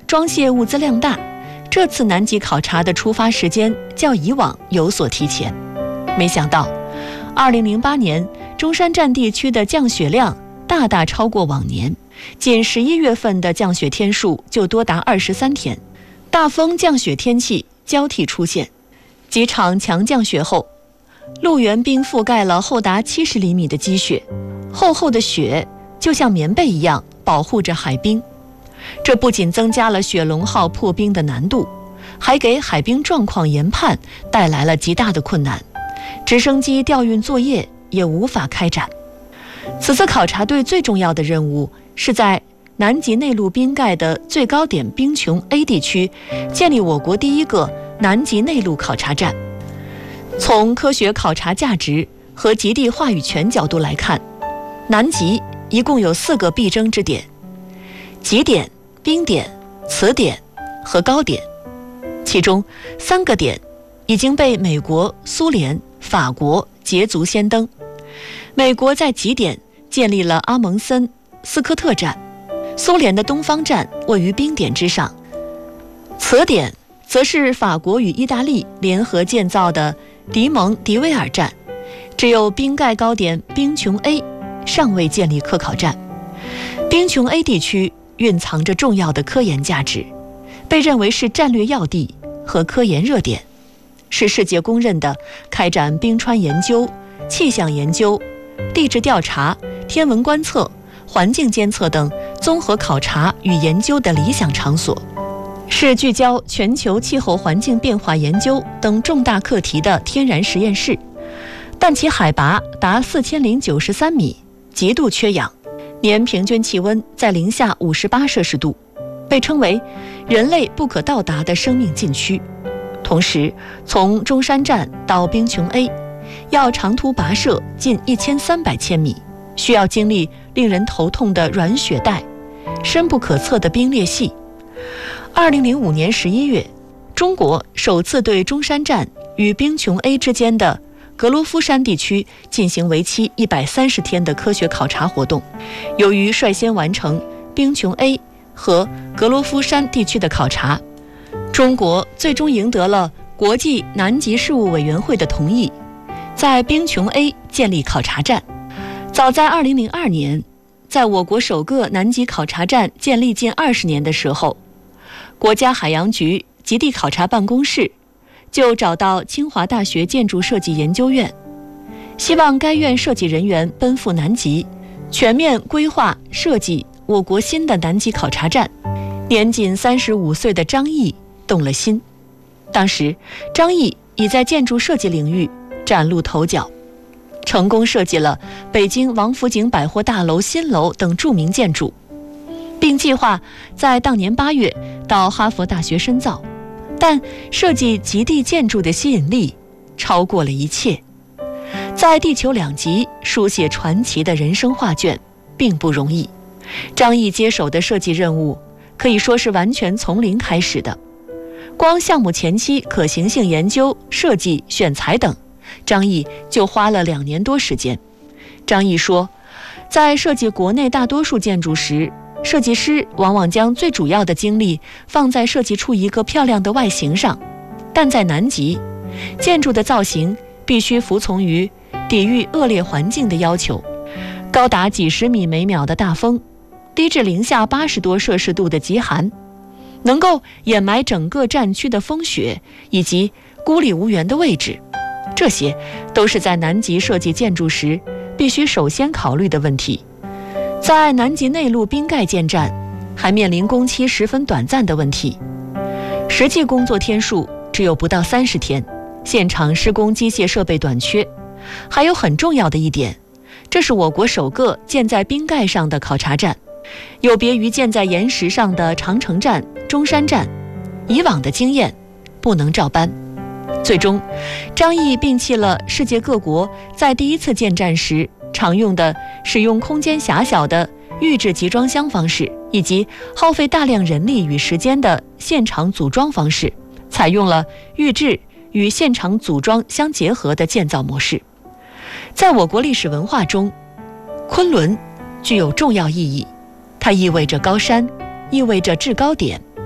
装卸物资量大，这次南极考察的出发时间较以往有所提前。没想到2008年中山站地区的降雪量大大超过往年，仅11月份的降雪天数就多达23天，大风降雪天气交替出现。几场强降雪后，路缘冰覆盖了厚达70厘米的积雪，厚厚的雪就像棉被一样保护着海冰。这不仅增加了雪龙号破冰的难度，还给海冰状况研判带来了极大的困难，直升机调运作业也无法开展。此次考察队最重要的任务是在南极内陆冰盖的最高点冰琼 A 地区建立我国第一个南极内陆考察站。从科学考察价值和极地话语权角度来看，南极一共有4个必争之点：极点、冰点、磁点和高点。其中3个点已经被美国、苏联、法国捷足先登。美国在极点建立了阿蒙森斯科特站，苏联的东方站位于冰点之上。磁点则是法国与意大利联合建造的迪蒙迪威尔站，只有冰盖高点冰琼 A 尚未建立科考站。冰琼 A 地区蕴藏着重要的科研价值，被认为是战略要地和科研热点，是世界公认的开展冰川研究、气象研究、地质调查、天文观测、环境监测等综合考察与研究的理想场所，是聚焦全球气候环境变化研究等重大课题的天然实验室。但其海拔达4093米，极度缺氧，年平均气温在零下58摄氏度，被称为人类不可到达的生命禁区。同时，从中山站到冰琼 A 要长途跋涉近1300千米，需要经历令人头痛的软雪带、深不可测的冰裂隙。2005年11月，中国首次对中山站与冰琼 A 之间的格罗夫山地区进行为期130天的科学考察活动。由于率先完成冰琼 A 和格罗夫山地区的考察，中国最终赢得了国际南极事务委员会的同意，在冰琼 A 建立考察站。早在2002年，在我国首个南极考察站建立近20年的时候，国家海洋局极地考察办公室就找到清华大学建筑设计研究院，希望该院设计人员奔赴南极，全面规划设计我国新的南极考察站。年仅35岁的张毅动了心。当时张毅已在建筑设计领域崭露头角，成功设计了北京王府井百货大楼新楼等著名建筑，并计划在当年8月到哈佛大学深造。但设计极地建筑的吸引力超过了一切，在地球2极书写传奇的人生画卷并不容易。张毅接手的设计任务可以说是完全从零开始的，光项目前期可行性研究、设计、选材等，张毅就花了2年多时间。张毅说，在设计国内大多数建筑时，设计师往往将最主要的精力放在设计出一个漂亮的外形上，但在南极，建筑的造型必须服从于抵御恶劣环境的要求，高达几十米每秒的大风，低至零下80多摄氏度的极寒，能够掩埋整个战区的风雪以及孤立无援的位置，这些都是在南极设计建筑时必须首先考虑的问题。在南极内陆冰盖建站，还面临工期十分短暂的问题，实际工作天数只有不到30天，现场施工机械设备短缺。还有很重要的一点，这是我国首个建在冰盖上的考察站，有别于建在岩石上的长城站、中山站，以往的经验不能照搬。最终，张毅摒弃了世界各国在第一次建站时常用的使用空间狭小的预制集装箱方式，以及耗费大量人力与时间的现场组装方式，采用了预制与现场组装相结合的建造模式。在我国历史文化中，昆仑具有重要意义，它意味着高山，意味着制高点，